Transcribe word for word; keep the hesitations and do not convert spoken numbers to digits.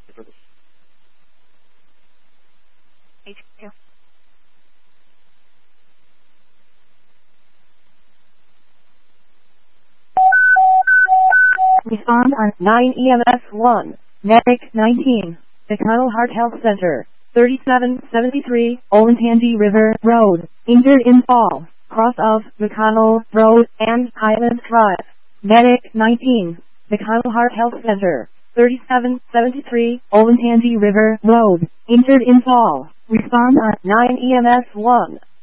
H Q. Respond on nine E M S one. Medic nineteen. McConnell Heart Health Center. thirty-seven seventy-three Olentangy River Road. Injured in fall. Cross of McConnell Road and Highland Drive. Medic nineteen. McConnell Heart Health Center. thirty-seven seventy-three Olentangy River Road. Injured in fall. Respond on nine E M S one.